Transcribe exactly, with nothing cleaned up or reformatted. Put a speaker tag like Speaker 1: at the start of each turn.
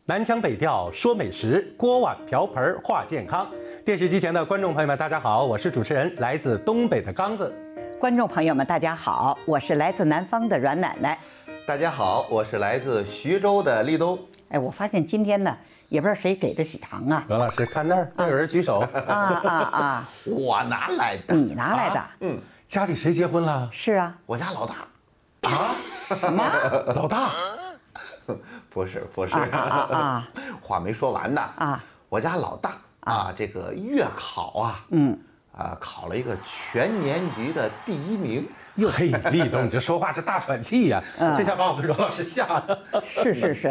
Speaker 1: 南腔北调说美食，锅碗瓢盆话健康。电视机前的观众朋友们，大家好，我是主持人，来自东北的刚子。
Speaker 2: 观众朋友们，大家好，我是来自南方的阮奶奶。
Speaker 3: 大家好，我是来自徐州的立冬。
Speaker 2: 哎，我发现今天呢，也不知道谁给的喜糖啊。
Speaker 1: 阮老师，看那儿，那有人举手。
Speaker 2: 啊啊啊！
Speaker 3: 我拿来的。
Speaker 2: 你拿来的？
Speaker 3: 啊、嗯，
Speaker 1: 家里谁结婚了？
Speaker 2: 是啊，
Speaker 3: 我家老大。
Speaker 1: 啊？
Speaker 2: 什么？
Speaker 1: 老大？
Speaker 3: 不是不是
Speaker 2: 啊啊啊！
Speaker 3: 话没说完呢
Speaker 2: 啊！
Speaker 3: 我家老大啊，这个月考啊，
Speaker 2: 嗯，
Speaker 3: 啊，考了一个全年级的第一名。
Speaker 1: 哟嘿，立冬，你这说话是大喘气呀、啊，
Speaker 2: 嗯、
Speaker 1: 这下把我们阮老师吓的。
Speaker 2: 是是是。